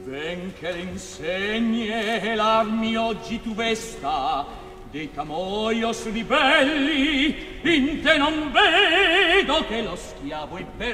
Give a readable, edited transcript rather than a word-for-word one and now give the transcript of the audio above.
Ben che l'insegni e l'armi oggi tu vesta, dei camoios ribelli, in te non vedo che lo schiavo